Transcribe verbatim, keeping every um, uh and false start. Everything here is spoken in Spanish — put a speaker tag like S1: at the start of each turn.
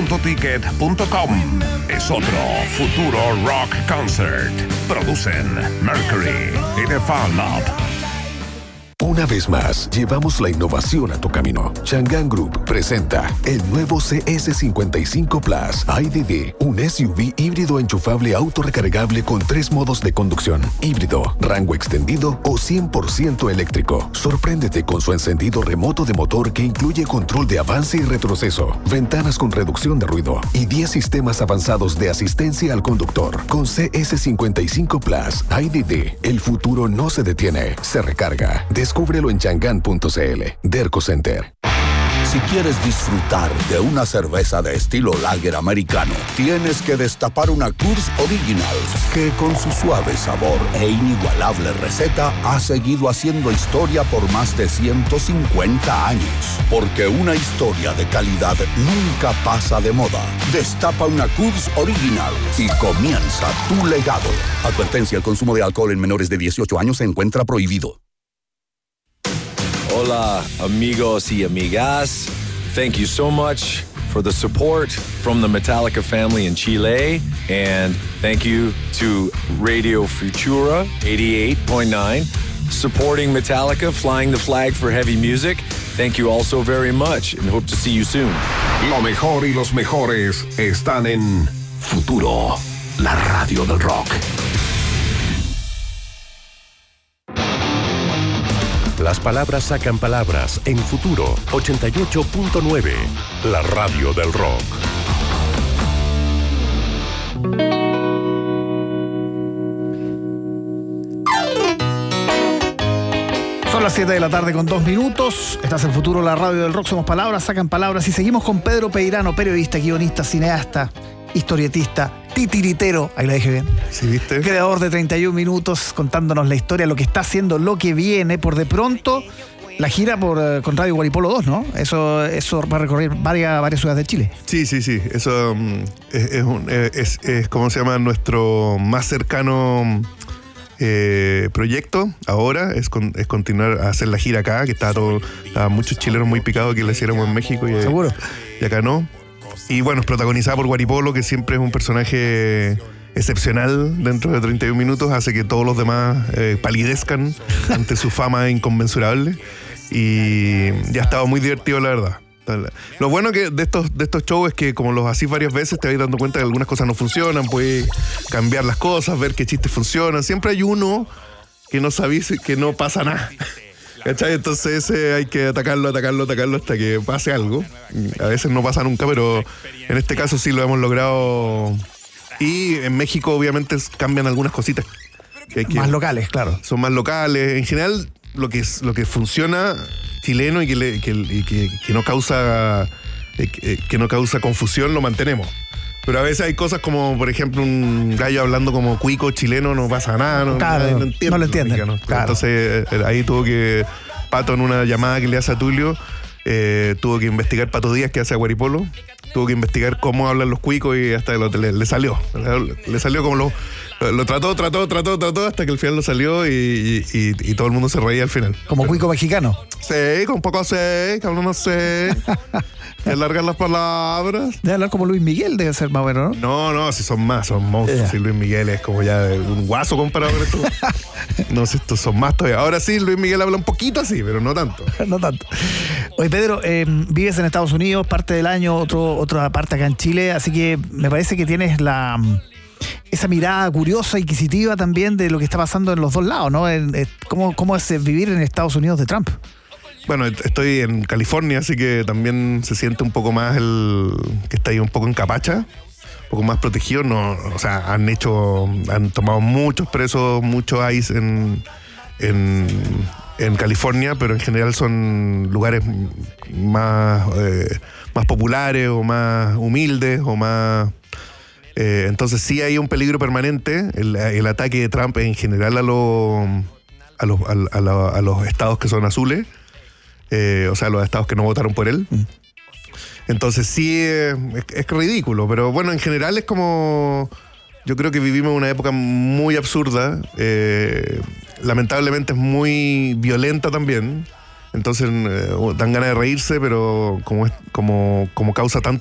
S1: punto ticket punto com. Es otro Futuro Rock Concert. Producen Mercury y The Fun Lab.
S2: Una vez más, llevamos la innovación a tu camino. Chang'an Group presenta el nuevo C S cincuenta y cinco Plus I D D, un S U V híbrido enchufable autorrecargable con tres modos de conducción: híbrido, rango extendido o cien por ciento eléctrico. Sorpréndete con su encendido remoto de motor que incluye control de avance y retroceso, ventanas con reducción de ruido y diez sistemas avanzados de asistencia al conductor. Con C S cincuenta y cinco Plus I D D, el futuro no se detiene, se recarga. Descúbrelo en chang'an punto c l. Derco Center.
S3: Si quieres disfrutar de una cerveza de estilo lager americano, tienes que destapar una Coors Original, que con su suave sabor e inigualable receta ha seguido haciendo historia por más de ciento cincuenta años. Porque una historia de calidad nunca pasa de moda. Destapa una Coors Original y comienza tu legado. Advertencia: el consumo de alcohol en menores de dieciocho años se encuentra prohibido.
S4: Hola, amigos y amigas. Thank you so much for the support from the Metallica family in Chile. And thank you to Radio Futura eighty-eight point nine, supporting Metallica, flying the flag for heavy music. Thank you all so very much and hope to see you soon.
S1: Lo mejor y los mejores están en Futuro, la radio del rock.
S5: Las palabras sacan palabras en Futuro ochenta y ocho punto nueve, la radio del rock.
S6: Son las siete de la tarde con dos minutos. Estás en Futuro, la radio del rock. Somos palabras, sacan palabras. Y seguimos con Pedro Peirano, periodista, guionista, cineasta, historietista, titiritero, ahí la dije bien.
S7: Sí, ¿viste?
S6: Creador de treinta y un minutos, contándonos la historia, lo que está haciendo, lo que viene. Por de pronto, la gira por uh, con Radio Guaripolo dos, ¿no? Eso, eso va a recorrer varias, varias ciudades de Chile.
S7: Sí, sí, sí. Eso um, es, es, un, es, es, ¿cómo se llama? Nuestro más cercano eh, proyecto ahora. Es, con, es continuar a hacer la gira acá, que está todo, estaba muchos chilenos muy picados que la hiciéramos en México. Y,
S6: ¿seguro?
S7: Y acá no. Y bueno, es protagonizada por Guaripolo, que siempre es un personaje excepcional dentro de treinta y un minutos, hace que todos los demás eh, palidezcan ante su fama inconmensurable. Y ya ha estado muy divertido, la verdad. Lo bueno que de estos, de estos shows es que como los hacís varias veces te vas dando cuenta que algunas cosas no funcionan, puedes cambiar las cosas, ver qué chistes funcionan. Siempre hay uno que no sabís, que no pasa nada. ¿Cachai? Entonces ese hay que atacarlo, atacarlo, atacarlo hasta que pase algo. A veces no pasa nunca, pero en este caso sí lo hemos logrado. Y en México obviamente cambian algunas cositas. Que hay que,
S6: más locales, claro.
S7: Son más locales. En general, lo que, es, lo que funciona chileno y que, le, que, y que, que, no causa, que, que no causa confusión, lo mantenemos. Pero a veces hay cosas como, por ejemplo, un gallo hablando como cuico chileno, no pasa nada. No,
S6: claro,
S7: no, entiendo,
S6: no lo entienden.
S7: ¿no?
S6: Claro.
S7: Entonces ahí tuvo que, Pato en una llamada que le hace a Tulio, eh, tuvo que investigar, Pato Díaz, que hace a Guaripolo, tuvo que investigar cómo hablan los cuicos y hasta lo, le, le salió. Le, le salió como lo, lo, lo trató, trató, trató, trató, hasta que al final lo salió y, y, y, y todo el mundo se reía al final.
S6: Como cuico mexicano.
S7: Sí, con poco sé, que hablan no sé. Que alargan las palabras.
S6: Debe hablar como Luis Miguel, debe ser más bueno, ¿no?
S7: No, no, si son más, son monstruos.
S6: Yeah.
S7: Si Luis Miguel es como ya un guaso comparado con esto. No, si estos son más todavía. Ahora sí, Luis Miguel habla un poquito así, pero no tanto.
S6: No tanto. Oye, Pedro, eh, vives en Estados Unidos, parte del año, otro, otra parte acá en Chile, así que me parece que tienes la esa mirada curiosa, inquisitiva también de lo que está pasando en los dos lados, ¿no? En, en, ¿cómo, ¿Cómo es vivir en Estados Unidos de Trump?
S7: Bueno, estoy en California, así que también se siente un poco más el que está ahí un poco en capacha, un poco más protegido. No, o sea, han hecho, han tomado muchos presos, mucho ICE en, en, en California, pero en general son lugares más, eh, más populares o más humildes o más... Eh, entonces sí hay un peligro permanente. El, el ataque de Trump en general a, lo, a, los, a, a, lo, a los estados que son azules. Eh, o sea, los estados que no votaron por él. Mm. Entonces sí, eh, es, es ridículo, pero bueno, en general es como... Yo creo que vivimos una época muy absurda, eh, lamentablemente es muy violenta también, entonces eh, dan ganas de reírse, pero como, es, como, como causa tanto